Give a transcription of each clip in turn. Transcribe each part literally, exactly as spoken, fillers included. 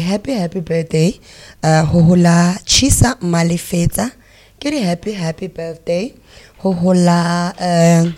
happy happy birthday uh ho hola Chisa Malefeta. Get a happy happy birthday ho hola uh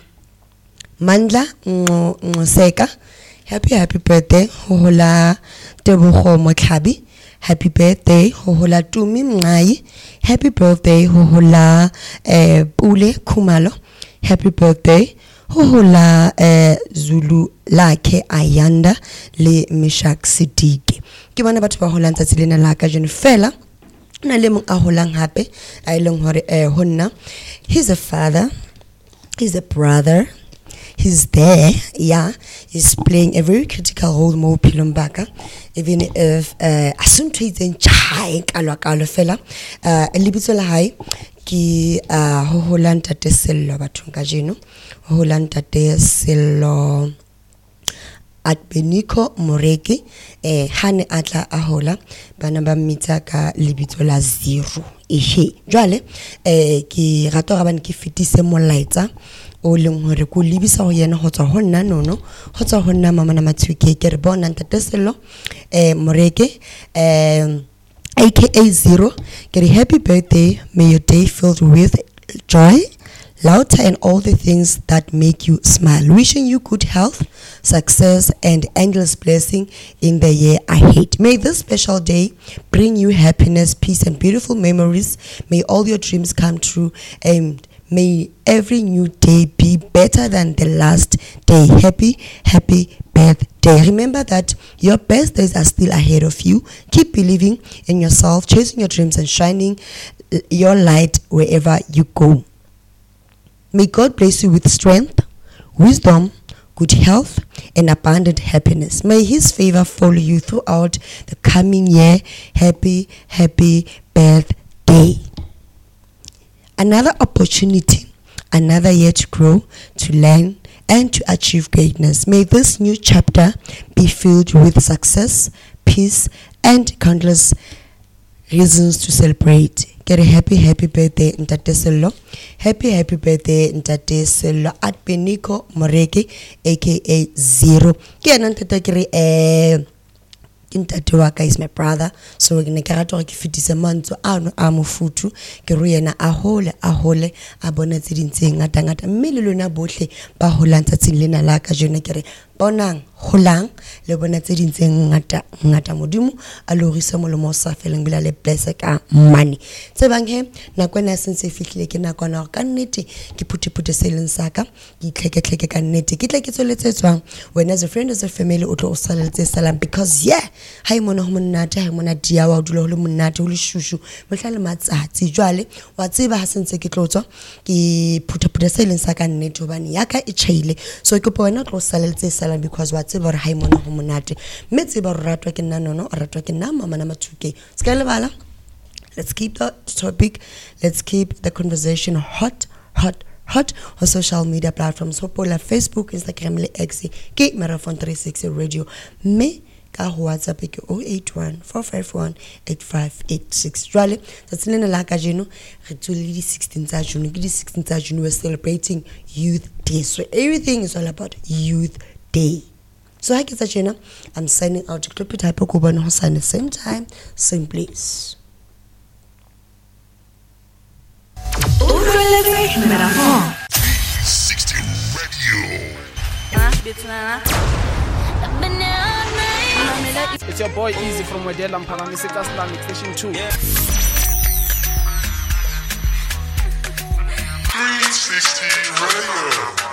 Mandla Ngoseka. Happy happy birthday ho hola Tebogo Mokhabi. Happy birthday ho hola Tumi Mngai. Happy birthday ho hola uh Pule Khumalo. Happy birthday ho hola uh Zulu Lakhe Ayanda le Mishak Sidiki. Ke bana batho ba holang tsatsi lena la ka jeno fela na le mong a holang hape a ileng hore eh honna. He's a father, he's a brother, he's there, yeah, he's playing a very critical role mo bophelong baka, even if uh asunto itseng chai kalwa kalo fela uh lebitso la hae ki uh ho hola ntate Sello bathong ka jeno, ho hola ntate Sello at Beniko Moreki eh hane atla a hola bana ba mmitsa ka lebitso la Zero ehe jwale eh ke rato ga bana ke fetise molaetsa o leng hore go lebisa go yena go tswa go nna nono go tswa go nna mama na Mathuke ke re bona ntate Sello eh Moreki eh aka Zero get a happy birthday, may your day filled with joy, laughter and all the things that make you smile. Wishing you good health, success and endless blessing in the year ahead. May this special day bring you happiness, peace and beautiful memories. May all your dreams come true and may every new day be better than the last day. Happy, happy birthday. Remember that your best days are still ahead of you. Keep believing in yourself, chasing your dreams and shining your light wherever you go. May God bless you with strength, wisdom, good health, and abundant happiness. May His favor follow you throughout the coming year. Happy, happy birthday. Another opportunity, another year to grow, to learn, and to achieve greatness. May this new chapter be filled with success, peace, and countless reasons to celebrate. Get a happy happy birthday Ntate Sello. Happy happy birthday Ntate Sello at Beniko Moreki aka Zero. Ke ena ntate ke re eh ntate wa ka is my brother, so ke ne ke rata gore ke fetise mantso ano a mofutu ke re yena a hole a hole a bona tse dintseng ngata ngata mme le lona bohle ba holang tsatsing lena la ka jeno ke re bonang holang le bona tse dintseng ngata ngata modimo a lo risa molomo sa feleng bila le bless ka money tse bang he na kwena sentse fihlile ke na kwana ka nnete ke phutepute seleng saka ke tlheke tlheke ka nnete ke tle ke tsoletse tswang when as a friend as a family o tlo o saletse salam because yeah ha e mona ho monate ha e mona dia wa dula ho le monate ho le shushu mohla le matsatsi jwale wa tseba ha sentse ke tlotswa ke phutepute seleng saka nnete hobane ya ka e chaile so ke po wena tlo saletse salam because wa tseba re ha e mona ho monate mme tseba re ratwa ke nna nono ratwa ke nna mama na Mathuke ska le bala. Let's keep the topic, let's keep the conversation hot hot hot on social media platforms Hopola Facebook Instagram le X ke Marathon three sixty radio me ka ho WhatsApp ke zero eight one four five one eight five eight six jwale tsatsing la ka jeno re tsole di sixteen tsa June ke di sixteen tsa June we're celebrating Youth Day, so everything is all about Youth Day. So I guess that I'm signing out to clip it type of at the same time, same place. sixty Radio. It's your boy Easy from Wedela Mpagamisika Islamic Station two. three sixty Radio.